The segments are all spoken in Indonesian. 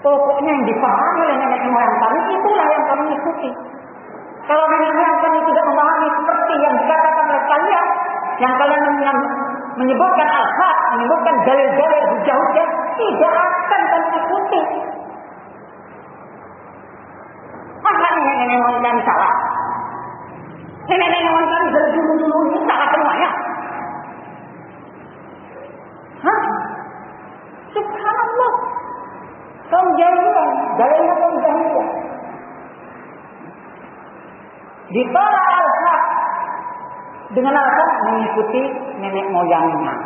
Pokoknya yang dipahami oleh nenek moyang kami itulah yang kami ikuti. Kalau nenek moyang kami tidak memahami seperti yang dikatakan oleh kalian, yang kalian menyebutkan al-haq, menyebutkan dalil-dalil hujah-hujah, tidak akan kami ikuti. Masa nenek moyang kami salah? Nenek moyang kami dari dulu-dulu ini salah semuanya. Hah? Subhanallah. Kaum jahiliyah, dalilnya kaum jahiliyah. Ditolak al-haq dengan alasan mengikuti nenek moyangnya.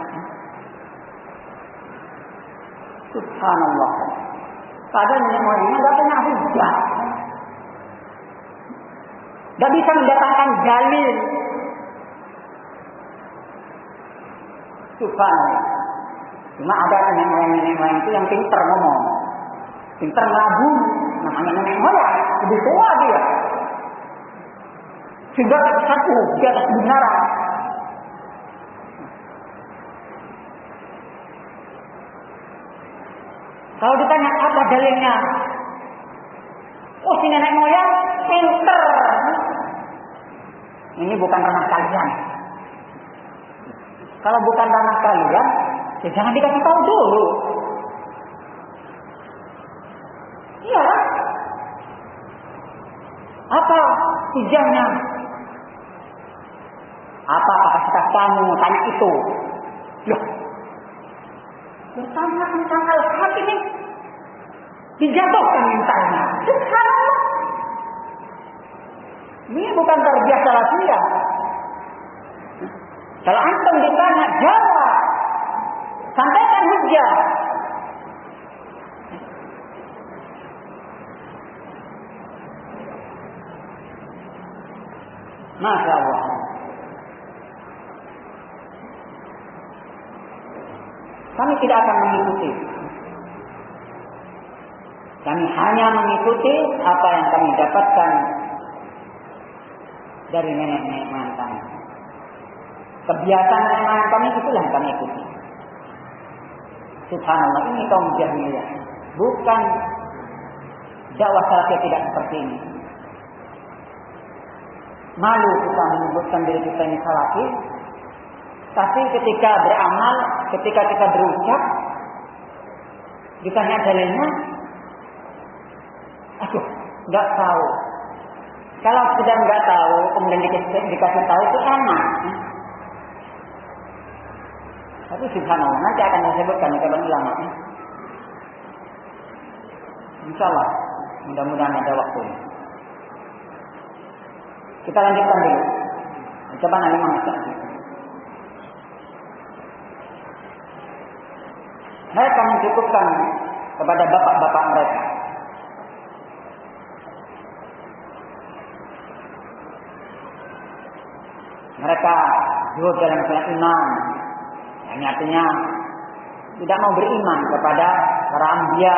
Subhanallah. Padahal nenek moyangnya tidak punya hujah. Tidak bisa mendatangkan dalil. Subhanallah. Cuma ada nenek moyang itu yang pintar ngomong. Pintar ngabung. Namanya nenek moyang. Lebih tua dia. Sehingga satu di atas kebenaran. Kalau ditanya apa dalilnya? Oh, si nenek moyang pintar. Ini bukan ranah kalian. Kalau bukan ranah kalian, ya jangan dikasih tahu dulu. Iya. Apa hujahnya? Apa kapasitas kamu? Tanya itu. Loh. Bertanya tentang al-haq ini. Dijatuhkan mintanya. Subhanallah. Ini bukan tarbiyah salafiyah. Kalau antum ditanya, jawab. Sampaikan hujah. Masya Allah. Kami tidak akan mengikuti. Kami hanya mengikuti apa yang kami dapatkan dari nenek-nenek moyang kami. Kebiasaan nenek moyang kami itulah yang kami ikuti. Subhanallah, ini kaum jahiliyah. Bukan dakwah salafiyah tidak seperti ini. Malu kita menyebutkan diri kita ini salafi, tapi ketika beramal, ketika kita berucap, ditanya dalilnya, aduh, nggak tahu. Kalau sudah nggak tahu, kemudian dikasih tahu itu enak. Tapi subhanallah, nanti akan disebutkan di kalangan ulama. Insyaallah, mudah-mudahan ada waktu. Kita lanjutkan dulu. Coba nanti mengerti. Mereka mencukupkan kepada bapak-bapak mereka. Mereka duduk dalam kelas iman. Yang artinya tidak mau beriman kepada para anbiya.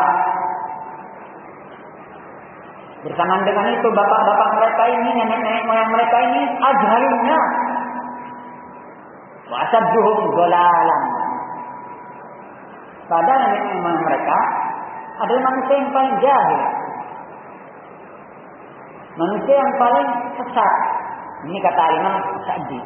Bersamaan dengan itu bapak-bapak mereka ini, nenek-nenek moyang mereka ini ajhalunna wa asadduhum dhalalan. Padahal nenek moyang mereka adalah manusia yang paling jahil. Manusia yang paling sesat. Ini kata Imam Sa'di.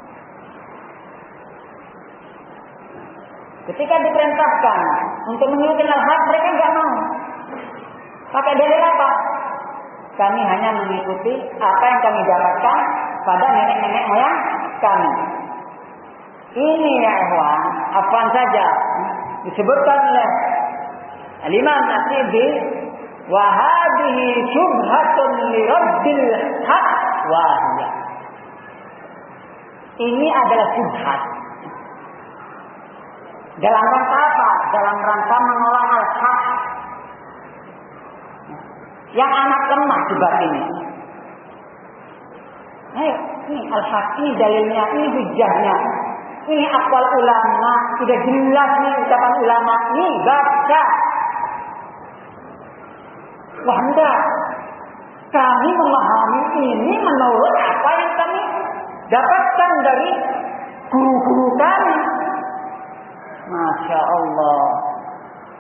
Ketika diperintahkan untuk mengikuti al-haq, mereka enggak mau. Pakai dalil apa? Kami hanya mengikuti apa yang kami dapatkan pada nenek-nenek moyang kami. Ini ya ikhwan, apaan saja disebutkan oleh Al-Imam As-Sibdi, wa hadhihi syubhatun li rabbil haq wa hiya. Ini adalah syubhat. Dalam rangka apa? Dalam rangka menolak al-haq. Yang anak lemah di batin ini. Ayo, ini al-haq, ini dalilnya, ini hujahnya. Ini aqwal ulama, sudah jelas nih ucapan ulama. Ini baca. Wah enggak. Kami memahami ini menurut apa yang kami dapatkan dari guru-guru kami. Masya Allah.